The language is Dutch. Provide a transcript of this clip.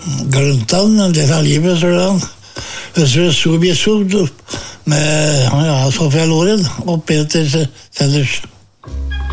grøntene, en del av livet, så da. Så vi så med Sofia Loren oppe til Tellers.